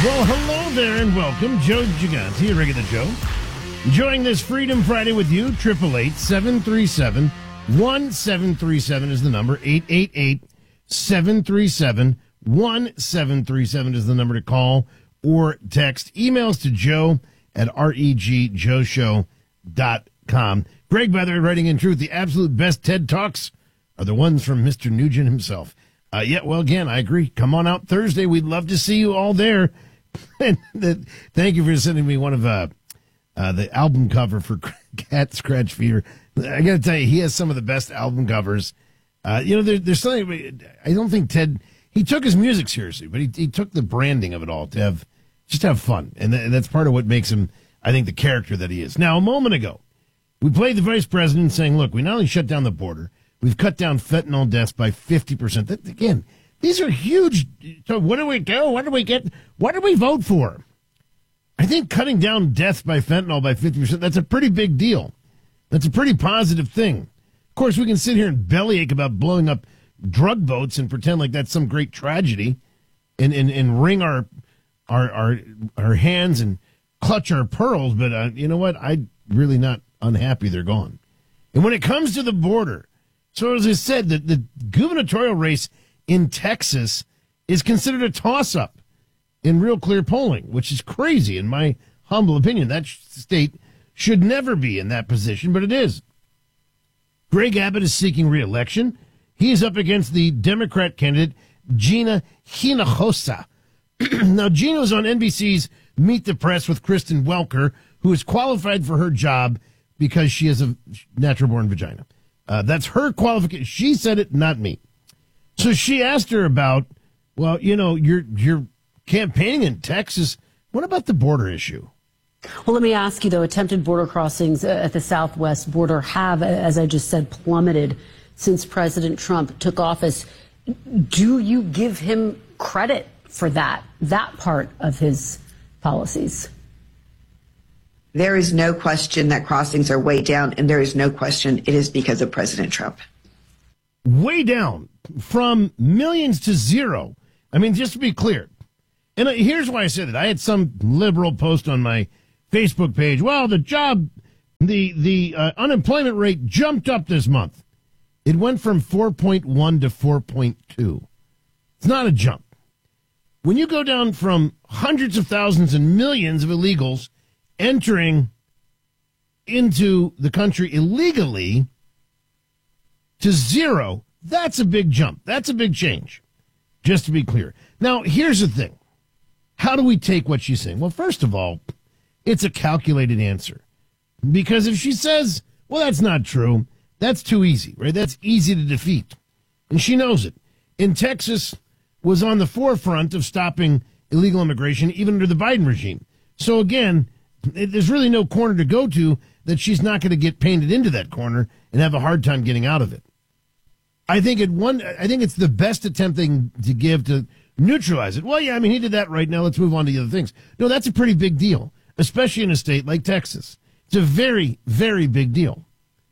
Well, hello there and welcome. Joe Gigante, Regular Joe. Enjoying this Freedom Friday with you. 888-737-1737 is the number. 888-737-1737 is the number to call or text. Emails to joe at regjoeshow.com. Greg, by the way, writing in truth, the absolute best TED Talks are the ones from Mr. Nugent himself. Well, again, I agree. Come on out Thursday. We'd love to see you all there. And thank you for sending me one of the album cover for Cat Scratch Fever. I got to tell you, he has some of the best album covers. There's something. I don't think Ted. He took his music seriously, but he took the branding of it all to have fun, and that's part of what makes him, I think, the character that he is. Now, a moment ago, we played the vice president saying, "Look, we not only shut down the border, we've cut down fentanyl deaths by 50%." That, again. These are huge. So what do we do? What do we get? What do we vote for? I think cutting down deaths by fentanyl by 50%, that's a pretty big deal. That's a pretty positive thing. Of course, we can sit here and bellyache about blowing up drug boats and pretend like that's some great tragedy and wring our hands and clutch our pearls. But you know what? I'm really not unhappy they're gone. And when it comes to the border, so as I said, the gubernatorial race in Texas is considered a toss-up in real clear polling, which is crazy in my humble opinion. That state should never be in that position, but it is. Greg Abbott is seeking re-election. He is up against the Democrat candidate, Gina Hinojosa. Now, Gina was on NBC's Meet the Press with Kristen Welker, who is qualified for her job because she has a natural-born vagina. That's her qualification. She said it, not me. So she asked her about, well, you're campaigning in Texas. What about the border issue? Well, let me ask you, though, attempted border crossings at the southwest border have, as I just said, plummeted since President Trump took office. Do you give him credit for that part of his policies? There is no question that crossings are way down, and there is no question it is because of President Trump. Way down from millions to zero. I mean, just to be clear, and here's why I said it. I had some liberal post on my Facebook page. Well, the unemployment rate jumped up this month. It went from 4.1 to 4.2. It's not a jump. When you go down from hundreds of thousands and millions of illegals entering into the country illegally to zero, that's a big jump. That's a big change, just to be clear. Now, here's the thing. How do we take what she's saying? Well, first of all, it's a calculated answer. Because if she says, well, that's not true, that's too easy, right? That's easy to defeat. And she knows it. In Texas was on the forefront of stopping illegal immigration, even under the Biden regime. So again, there's really no corner to go to that she's not going to get painted into that corner and have a hard time getting out of it. I think it's the best attempt thing to give to neutralize it. Well, yeah, I mean, he did that right now. Let's move on to the other things. No, that's a pretty big deal, especially in a state like Texas. It's a very, very big deal.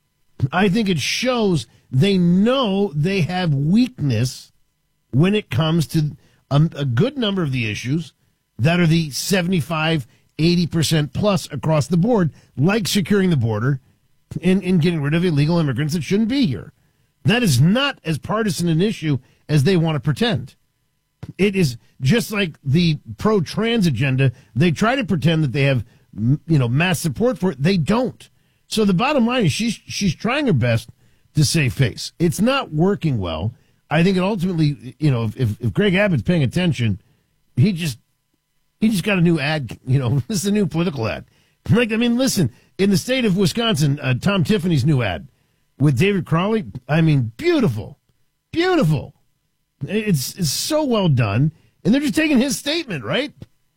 I think it shows they know they have weakness when it comes to a good number of the issues that are the 75, 80% plus across the board, like securing the border and getting rid of illegal immigrants that shouldn't be here. That is not as partisan an issue as they want to pretend. It is just like the pro-trans agenda. They try to pretend that they have, mass support for it. They don't. So the bottom line is she's trying her best to save face. It's not working well. I think it ultimately, if Greg Abbott's paying attention, he just got a new ad. This is a new political ad. Listen, in the state of Wisconsin, Tom Tiffany's new ad with David Crowley, beautiful, beautiful. It's so well done, and they're just taking his statement, right?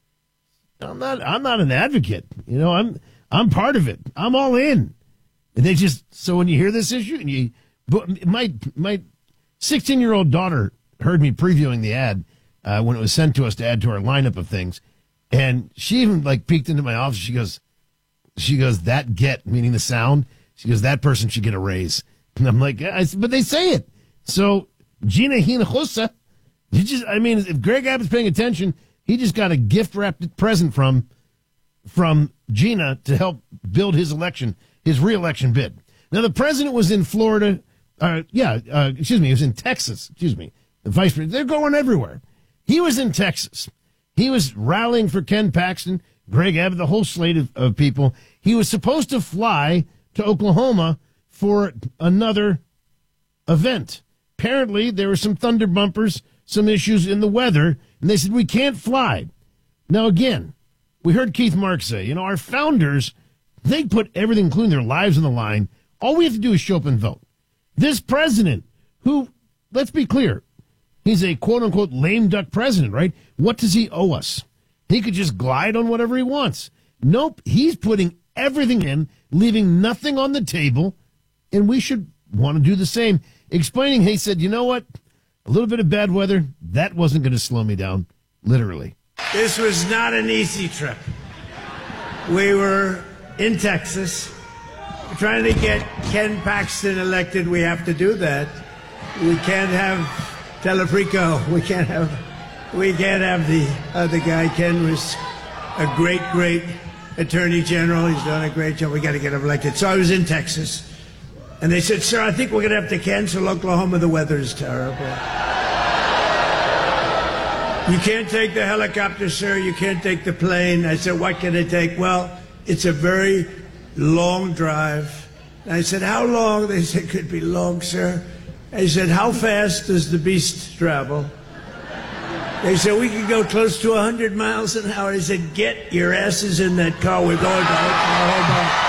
I'm not an advocate, I'm part of it. I'm all in, and they just so when you hear this issue, and my 16-year-old daughter heard me previewing the ad when it was sent to us to add to our lineup of things, and she even peeked into my office. She goes, that get, meaning the sound. She goes, that person should get a raise. And I'm like, but they say it. So Gina Hinojosa, if Greg Abbott's paying attention, He just got a gift-wrapped present from Gina to help build his re-election bid. Now, the president was in Florida. He was in Texas. The vice president. They're going everywhere. He was in Texas. He was rallying for Ken Paxton, Greg Abbott, the whole slate of people. He was supposed to fly to Oklahoma for another event. Apparently, there were some thunder bumpers, some issues in the weather, and they said, we can't fly. Now, again, we heard Keith Mark say, our founders, they put everything, including their lives on the line. All we have to do is show up and vote. This president, who, let's be clear, he's a quote-unquote lame duck president, right? What does he owe us? He could just glide on whatever he wants. Nope, he's putting everything in, leaving nothing on the table, and we should want to do the same. Explaining, he said, you know what? A little bit of bad weather, that wasn't going to slow me down, literally. This was not an easy trip. We were in Texas trying to get Ken Paxton elected. We have to do that. We can't have Telefrico. We can't have the other guy. Ken was a great attorney general. He's done a great job. We got to get him elected. So I was in Texas. And they said, sir, I think we're going to have to cancel Oklahoma. The weather is terrible. You can't take the helicopter, sir. You can't take the plane. I said, what can it take? Well, it's a very long drive. And I said, how long? They said, it could be long, sir. I said, how fast does the beast travel? They said, we can go close to 100 miles an hour. I said, get your asses in that car. We're going to Oklahoma.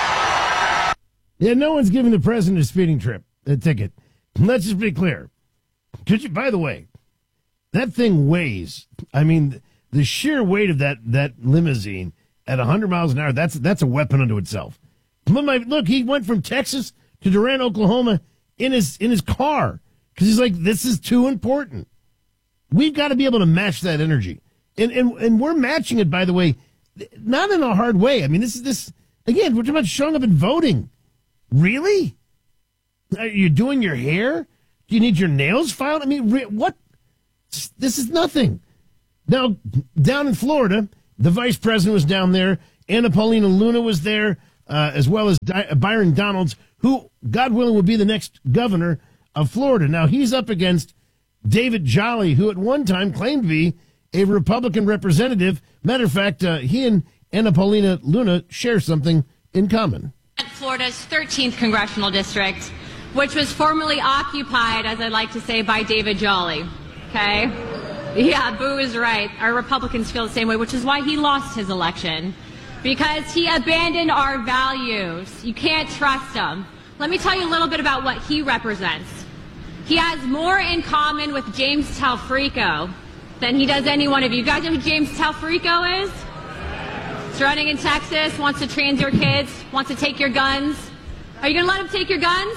Yeah, no one's giving the president a speeding ticket. Let's just be clear. By the way, that thing weighs. I mean, the sheer weight of that limousine at 100 miles an hour, that's a weapon unto itself. Look, he went from Texas to Durant, Oklahoma in his car because he's like, this is too important. We've got to be able to match that energy. And we're matching it, by the way, not in a hard way. I mean, this again, we're talking about showing up and voting. Really? Are you doing your hair? Do you need your nails filed? I mean, what? This is nothing. Now, down in Florida, the vice president was down there. Anna Paulina Luna was there, as well as Byron Donalds, who, God willing, will be the next governor of Florida. Now, he's up against David Jolly, who at one time claimed to be a Republican representative. Matter of fact, he and Anna Paulina Luna share something in common. Florida's 13th congressional district, which was formerly occupied, as I like to say, by David Jolly. Okay? Yeah, Boo is right. Our Republicans feel the same way, which is why he lost his election. Because he abandoned our values. You can't trust him. Let me tell you a little bit about what he represents. He has more in common with James Telfrico than he does any one of you. You guys know who James Telfrico is? He's running in Texas, wants to trans your kids, wants to take your guns. Are you going to let him take your guns?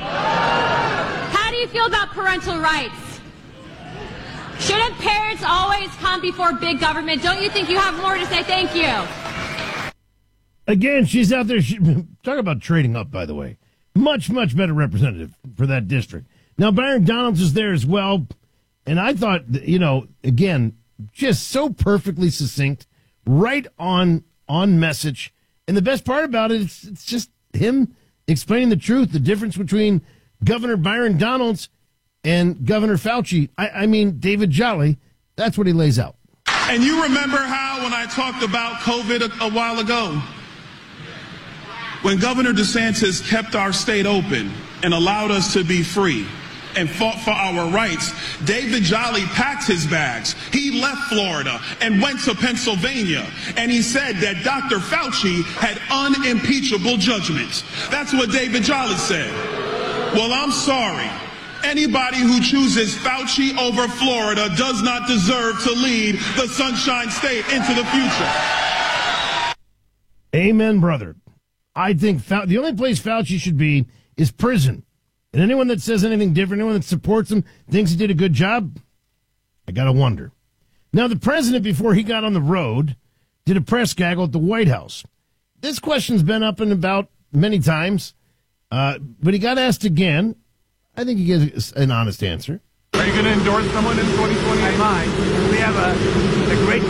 How do you feel about parental rights? Shouldn't parents always come before big government? Don't you think you have more to say? Thank you. Again, she's out there. Talk about trading up, by the way. Much better representative for that district. Now, Byron Donalds is there as well. And I thought, again, just so perfectly succinct. Right on message. And the best part about it, it's just him explaining the truth, the difference between Governor Byron Donalds and Governor Fauci. I mean, David Jolly, that's what he lays out. And you remember how when I talked about COVID a while ago, when Governor DeSantis kept our state open and allowed us to be free and fought for our rights, David Jolly packed his bags. He left Florida and went to Pennsylvania. And he said that Dr. Fauci had unimpeachable judgments. That's what David Jolly said. Well, I'm sorry. Anybody who chooses Fauci over Florida does not deserve to lead the Sunshine State into the future. Amen, brother. I think the only place Fauci should be is prison. And anyone that says anything different, anyone that supports him, thinks he did a good job, I got to wonder. Now, the president, before he got on the road, did a press gaggle at the White House. This question's been up and about many times, but he got asked again. I think he gives an honest answer. Are you going to endorse someone in 2020? I might. We have a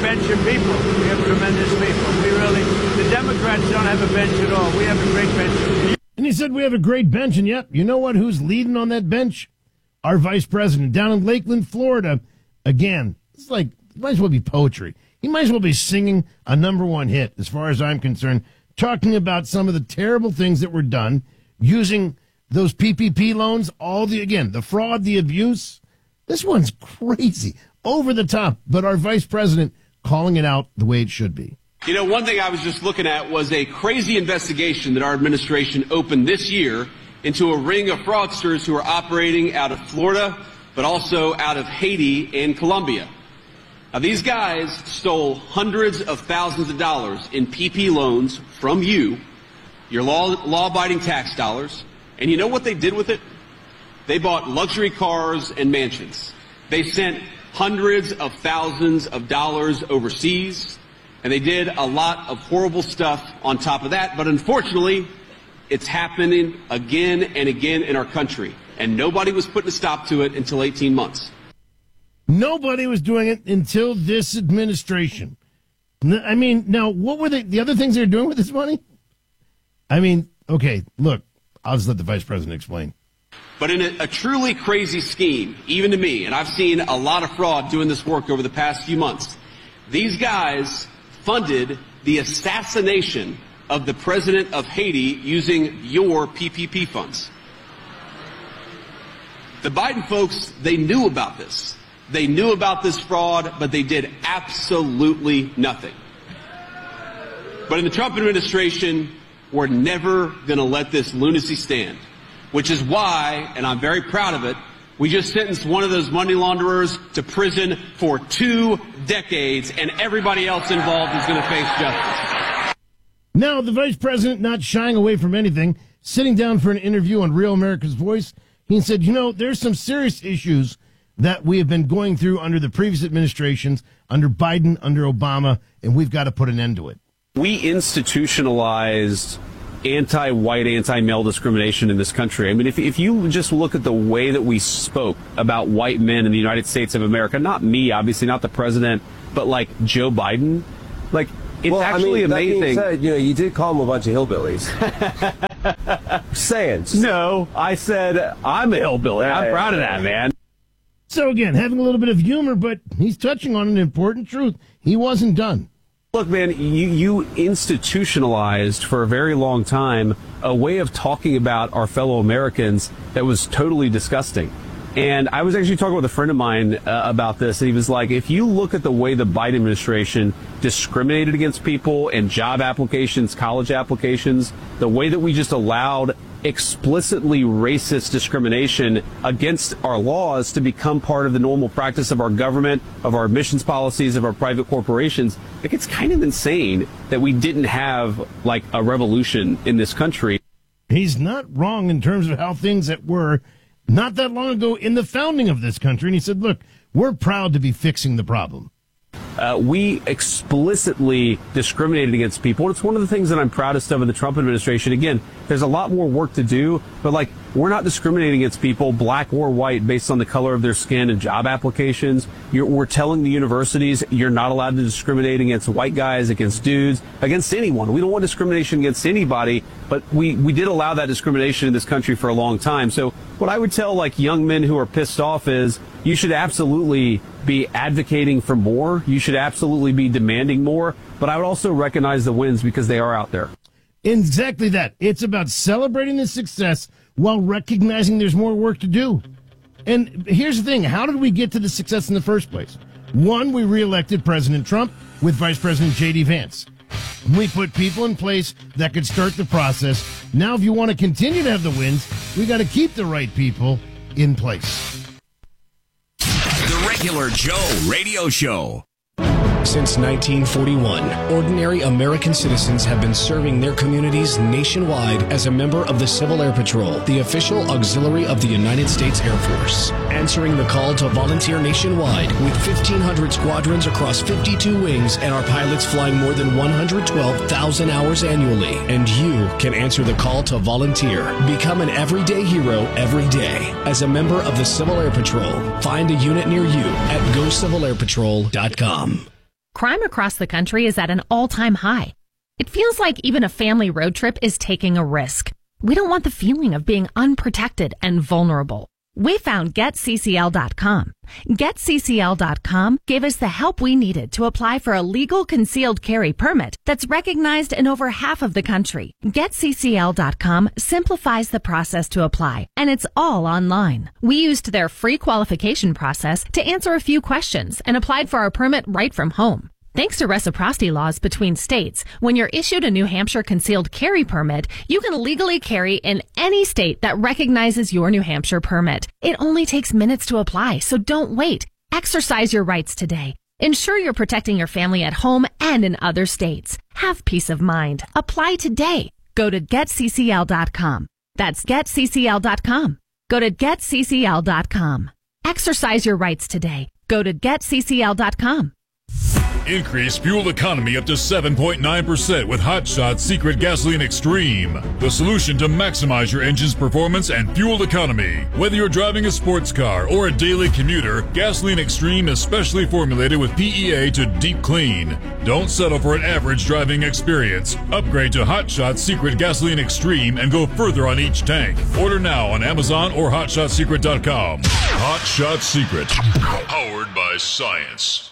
bench of people. We have tremendous people. The Democrats don't have a bench at all. We have a great bench. And he said we have a great bench, and yep, you know what? Who's leading on that bench? Our vice president down in Lakeland, Florida. Again, it's like, it might as well be poetry. He might as well be singing a #1 hit, as far as I'm concerned, talking about some of the terrible things that were done using those PPP loans, the fraud, the abuse. This one's crazy, over the top, but our vice president calling it out the way it should be. You know, one thing I was just looking at was a crazy investigation that our administration opened this year into a ring of fraudsters who are operating out of Florida, but also out of Haiti and Colombia. Now, these guys stole hundreds of thousands of dollars in PP loans from you, your law-abiding tax dollars, and you know what they did with it? They bought luxury cars and mansions. They sent hundreds of thousands of dollars overseas, and they did a lot of horrible stuff on top of that. But unfortunately, it's happening again and again in our country, and nobody was putting a stop to it until 18 months. Nobody was doing it until this administration. I mean, now, what were the other things they were doing with this money? I mean, okay, look, I'll just let the vice president explain. But in a truly crazy scheme, even to me, and I've seen a lot of fraud doing this work over the past few months, these guys funded the assassination of the president of Haiti using your PPP funds. The Biden folks, they knew about this. They knew about this fraud, but they did absolutely nothing. But in the Trump administration, we're never going to let this lunacy stand, which is why, and I'm very proud of it, we just sentenced one of those money launderers to prison for 2 decades, and everybody else involved is going to face justice. Now, the vice president not shying away from anything, sitting down for an interview on Real America's Voice, he said, you know, there's some serious issues that we have been going through under the previous administrations, under Biden, under Obama, and we've got to put an end to it. We institutionalized anti-white, anti-male discrimination in this country. I mean, if you just look at the way that we spoke about white men in the United States of America, not me, obviously, not the president, but like Joe Biden, like it's amazing. That being said, you did call them a bunch of hillbillies. Saying. No, I said I'm a hillbilly. I'm proud of that, man. So again, having a little bit of humor, but he's touching on an important truth. He wasn't done. Look, man, you institutionalized for a very long time a way of talking about our fellow Americans that was totally disgusting. And I was actually talking with a friend of mine about this, and he was like, if you look at the way the Biden administration discriminated against people in job applications, college applications, the way that we just allowed explicitly racist discrimination against our laws to become part of the normal practice of our government, of our admissions policies, of our private corporations, like it's kind of insane that we didn't have like a revolution in this country. He's not wrong in terms of how things that were not that long ago in the founding of this country. And he said, look, we're proud to be fixing the problem. We explicitly discriminated against people. It's one of the things that I'm proudest of in the Trump administration. Again, there's a lot more work to do, but like we're not discriminating against people, black or white, based on the color of their skin and job applications. We're telling the universities you're not allowed to discriminate against white guys, against dudes, against anyone. We don't want discrimination against anybody, but we did allow that discrimination in this country for a long time. So what I would tell like young men who are pissed off is you should absolutely be advocating for more. You should absolutely be demanding more. But I would also recognize the wins because they are out there. Exactly that. It's about celebrating the success while recognizing there's more work to do. And here's the thing. How did we get to the success in the first place? One, we reelected President Trump with Vice President J.D. Vance. We put people in place that could start the process. Now, if you want to continue to have the wins, we got to keep the right people in place. The Regular Joe Radio Show. Since 1941, ordinary American citizens have been serving their communities nationwide as a member of the Civil Air Patrol, the official auxiliary of the United States Air Force. Answering the call to volunteer nationwide with 1,500 squadrons across 52 wings and our pilots flying more than 112,000 hours annually. And you can answer the call to volunteer. Become an everyday hero every day as a member of the Civil Air Patrol. Find a unit near you at GoCivilAirPatrol.com. Crime across the country is at an all-time high. It feels like even a family road trip is taking a risk. We don't want the feeling of being unprotected and vulnerable. We found GetCCL.com. GetCCL.com gave us the help we needed to apply for a legal concealed carry permit that's recognized in over half of the country. GetCCL.com simplifies the process to apply, and it's all online. We used their free qualification process to answer a few questions and applied for our permit right from home. Thanks to reciprocity laws between states, when you're issued a New Hampshire concealed carry permit, you can legally carry in any state that recognizes your New Hampshire permit. It only takes minutes to apply, so don't wait. Exercise your rights today. Ensure you're protecting your family at home and in other states. Have peace of mind. Apply today. Go to GetCCL.com. That's GetCCL.com. Go to GetCCL.com. Exercise your rights today. Go to GetCCL.com. Increase fuel economy up to 7.9% with Hot Shot Secret Gasoline Extreme. The solution to maximize your engine's performance and fuel economy. Whether you're driving a sports car or a daily commuter, Gasoline Extreme is specially formulated with PEA to deep clean. Don't settle for an average driving experience. Upgrade to Hot Shot Secret Gasoline Extreme and go further on each tank. Order now on Amazon or HotShotSecret.com. Hot Shot Secret. Powered by science.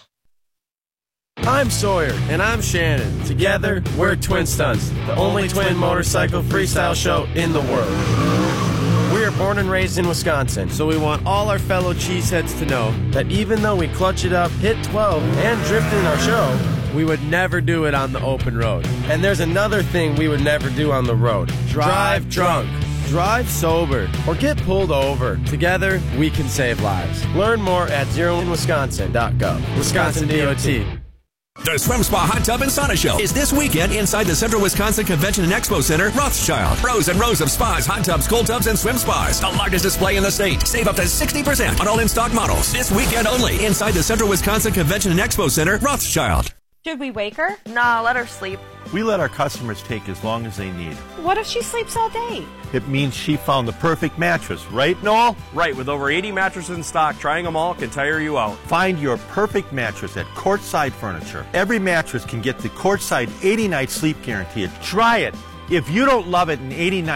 I'm Sawyer. And I'm Shannon. Together, we're Twin Stunts, the only twin motorcycle freestyle show in the world. We are born and raised in Wisconsin, so we want all our fellow cheeseheads to know that even though we clutch it up, hit 12, and drift in our show, we would never do it on the open road. And there's another thing we would never do on the road. Drive drunk. Drive sober or get pulled over. Together, we can save lives. Learn more at zeroinwisconsin.gov. Wisconsin DOT. The Swim Spa Hot Tub and Sauna Show is this weekend inside the Central Wisconsin Convention and Expo Center, Rothschild. Rows and rows of spas, hot tubs, cold tubs, and swim spas. The largest display in the state. Save up to 60% on all in-stock models. This weekend only inside the Central Wisconsin Convention and Expo Center, Rothschild. Should we wake her? Nah, let her sleep. We let our customers take as long as they need. What if she sleeps all day? It means she found the perfect mattress, right, Noel? Right, with over 80 mattresses in stock, trying them all can tire you out. Find your perfect mattress at Courtside Furniture. Every mattress can get the Courtside 80-night sleep guarantee. Try it. If you don't love it in 80 nights,